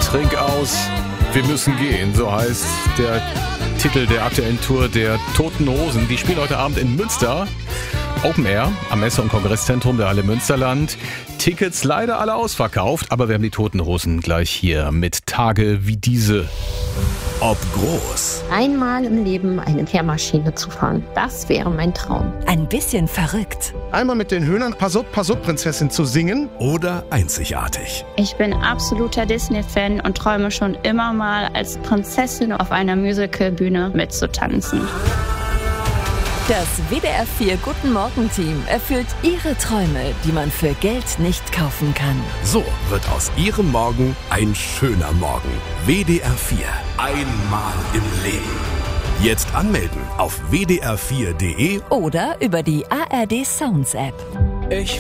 Trink aus, wir müssen gehen, so heißt der Titel der aktuellen Tour der Toten Hosen. Die spielen heute Abend in Münster, Open Air, am Messe- und Kongresszentrum der Halle Münsterland. Tickets leider alle ausverkauft, aber wir haben die Toten Hosen gleich hier mit Tage wie diese. Ob groß. Einmal im Leben eine Kehrmaschine zu fahren, das wäre mein Traum. Ein bisschen verrückt. Einmal mit den Höhnern Pass up, Prinzessin zu singen. Oder einzigartig. Ich bin absoluter Disney-Fan und träume schon immer mal als Prinzessin auf einer Musicalbühne mitzutanzen. Das WDR 4 Guten Morgen Team erfüllt Ihre Träume, die man für Geld nicht kaufen kann. So wird aus Ihrem Morgen ein schöner Morgen. WDR 4. Einmal im Leben. Jetzt anmelden auf wdr4.de Oder über die ARD Sounds App. Ich